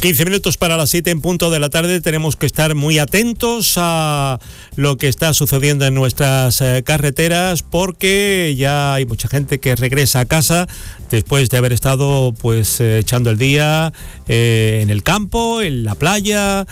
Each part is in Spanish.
15 minutos para las 7 en punto de la tarde. Tenemos que estar muy atentos a lo que está sucediendo en nuestras carreteras, porque ya hay mucha gente que regresa a casa después de haber estado pues echando el día en el campo, en la playa,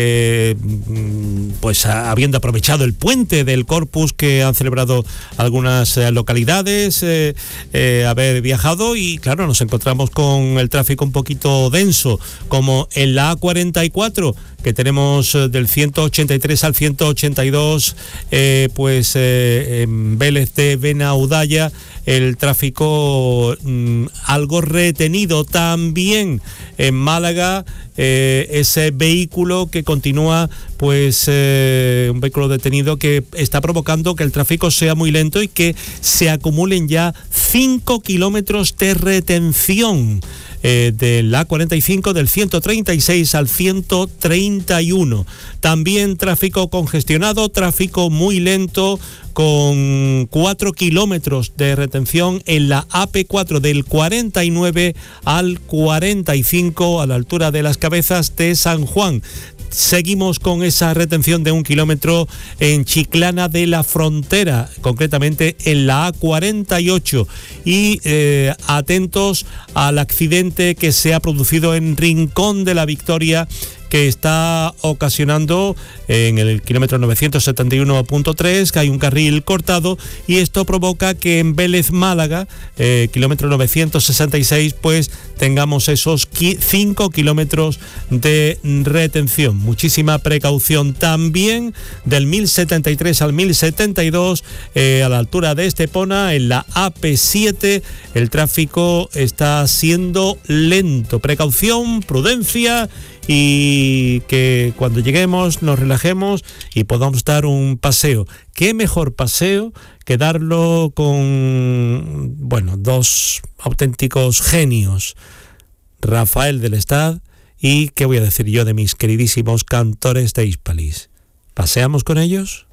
pues habiendo aprovechado el puente del Corpus que han celebrado algunas localidades, haber viajado, y claro, nos encontramos con el tráfico un poquito denso, como en la A44, que tenemos del 183 al 182, en Vélez de Benaudalla, el tráfico algo retenido. También en Málaga, ese vehículo que continúa, un vehículo detenido que está provocando que el tráfico sea muy lento y que se acumulen ya 5 kilómetros de retención del A45, del 136 al 131. También tráfico congestionado, tráfico muy lento, con 4 kilómetros de retención en la AP4 del 49 al 45 a la altura de las Cabezas de San Juan. Seguimos con esa retención de 1 kilómetro en Chiclana de la Frontera, concretamente en la A48. Y atentos al accidente que se ha producido en Rincón de la Victoria, que está ocasionando en el kilómetro 971.3 que hay un carril cortado, y esto provoca que en Vélez Málaga, kilómetro 966, pues tengamos esos 5 kilómetros de retención. Muchísima precaución también del 1073 al 1072 a la altura de Estepona, en la AP7 el tráfico está siendo lento. Precaución, prudencia, y que cuando lleguemos nos relajemos y podamos dar un paseo. ¿Qué mejor paseo que darlo con, dos auténticos genios? Rafael del Estad y, ¿qué voy a decir yo de mis queridísimos Cantores de Hispalis? ¿Paseamos con ellos?